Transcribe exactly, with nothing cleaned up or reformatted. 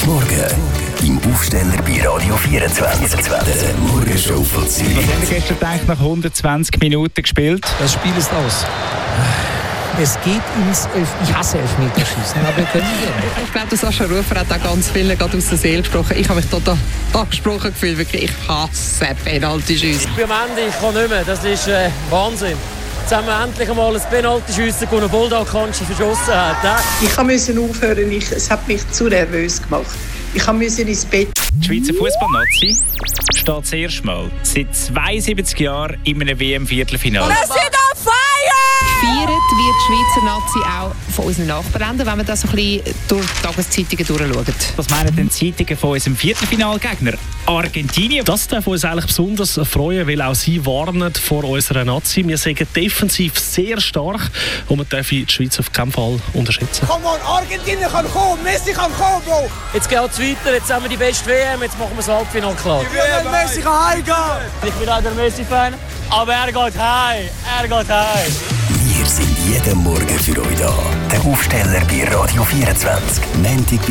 Morgen im Aufsteller bei Radio vierundzwanzig. Der Morgenshow von Zürich. Was haben wir gestern gedacht, nach hundertzwanzig Minuten gespielt? Das Spiel ist aus. Es geht ins Elf... Ich hasse Elfmeterschießen, aber wir können gehen. Ich glaube, der Sascha Rufer hat auch ganz viele gerade aus der Seele gesprochen. Ich habe mich total angesprochen gefühlt. Wirklich, ich hasse Penaltyschüsse. Ich bin am Ende, ich kann nicht mehr. Das ist äh, Wahnsinn. Jetzt haben wir endlich einmal ein Penaltyschiessen, das Bulldog Kanji verschossen hat. Ne? Ich musste aufhören, ich, es hat mich zu nervös gemacht. Ich musste ins Bett. Die Schweizer Fußballnazi steht das erste Mal seit zweiundsiebzig Jahren in einem W M-Viertelfinale. Wir sind on fire! Gefeiert wird die Schweizer Nazi auch von unseren Nachbarländern, wenn man das so ein bisschen durch die Tageszeitungen durchschaut. Was meinen denn die Zeitungen von unserem Viertelfinalgegner Argentinien? Das darf uns eigentlich besonders freuen, weil auch sie warnen vor unserer Nazi. Wir sind defensiv sehr stark und man darf die Schweiz auf keinen Fall unterschätzen. Komm on, Argentinien kann kommen, Messi kann kommen, Bro! Jetzt geht es weiter, jetzt haben wir die beste W M, jetzt machen wir das Halbfinale klar. Ja, Messi kann heimgehen! Ich bin auch der Messi-Fan, aber er geht heim, er geht heim. Wir sind jeden Morgen für euch da. Der Aufsteller bei Radio vierundzwanzig. Montag